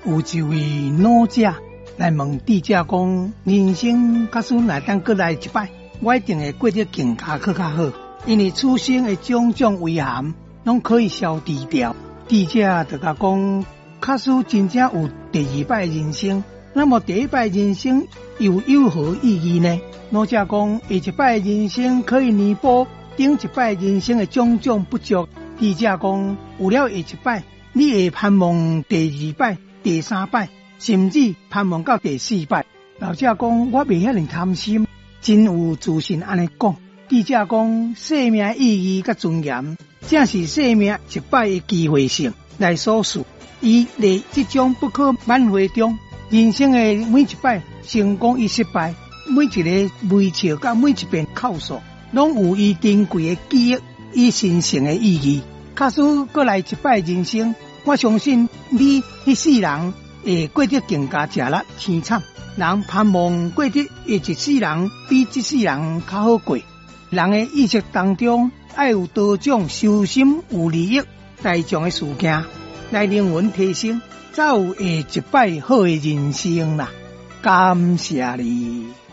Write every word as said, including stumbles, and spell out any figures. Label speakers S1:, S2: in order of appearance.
S1: 有一位老者来问智者讲：人生假使若当过来一摆，我一定会过得更加更较好，因为此生的种种遗憾拢可以消除掉。智者就甲讲：假使真正有第二摆人生，那么第一摆人生又有何意义呢？老者讲：下一摆人生可以弥补顶一摆人生的种种不足。智者讲：有了下一摆，你会盼望第二摆、第三摆，甚至盼望到第四摆。老者讲：我袂遐尼贪心，真有自信安尼讲。智者讲：生命意义甲尊严，正是生命一摆的机会性来所示。伊在这种不可挽回中，人生的每一摆成功与失败，每一个微笑甲每一遍哭诉，拢有伊珍贵的记忆与神圣的意义。假使过来一摆人生，我相信你迄世人会过得更加吃力凄惨。人盼望过得下一世人比这世人较好过。人的意识当中，爱有多种修心有利益大众的事件，来灵魂提升，才有下一摆好的人生啦。感谢你。